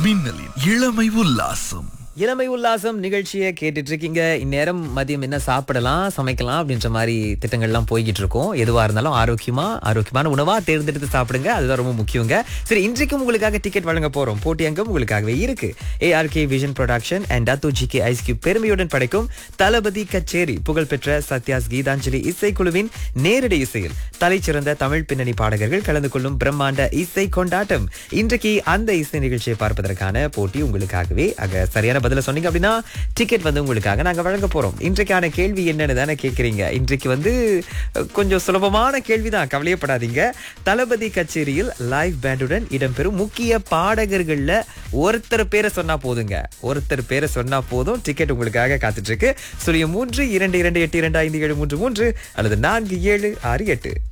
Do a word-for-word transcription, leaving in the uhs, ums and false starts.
மின்னலின் இளமை உல்லாசம். இளமை உல்லாசம் நிகழ்ச்சியை கேட்டுட்டு இருக்கீங்க. இந்நேரம் மதியம் என்ன சாப்பிடலாம், சமைக்கலாம் அப்படின்ற மாதிரி திட்டங்கள்லாம் போய்கிட்டு இருக்கோம். எதுவா இருந்தாலும் ஆரோக்கியமா ஆரோக்கியமான உணவா தேர்ந்தெடுத்து சாப்பிடுங்க, அதுதான் ரொம்ப முக்கியங்க. சரி, இன்றைக்கும் உங்களுக்காக டிக்கெட் வழங்க போறோம். போட்டி அங்கம் உங்களுக்காகவே இருக்கு. ARK vision production and Datuk G K ஐஸ்கியூ பெருமையுடன் படைக்கும் தளபதி கச்சேரி புகழ்பெற்ற சத்யாஸ் கீதாஞ்சலி இசைக்குழுவின் நேரடி இசையில் தலைச்சிறந்த தமிழ் பின்னணி பாடகர்கள் கலந்து கொள்ளும் பிரம்மாண்ட இசை கொண்டாட்டம். இன்றைக்கு அந்த இசை நிகழ்ச்சியை பார்ப்பதற்கான போட்டி உங்களுக்காகவே. ஆக சரியான பதில சொன்னீங்க அப்படின்னா டிக்கெட் வந்து உங்களுக்காக நாங்க வழங்க போறோம். இன்றைக்கான கேள்வி என்னன்னு தானே கேக்குறீங்க. இன்றைக்கு வந்து கொஞ்சம் சுலபமான கேள்விதான், கவலையப்படாதீங்க. தளபதி கச்சேரியில் லைவ் பேண்டுடன் இடம்பெறும் முக்கிய பாடகர்கள்ல ஒருத்தர் பேரை சொன்னா போதுங்க. ஒருத்தர் பேரை சொன்னா போதும், டிக்கெட் உங்களுக்காக காத்துட்டு இருக்கு. சுழியம் மூன்று இரண்டு இரண்டு எட்டு இரண்டு ஐந்து ஏழு மூன்று மூன்று அல்லது நான்கு ஏழு ஆறு எட்டு.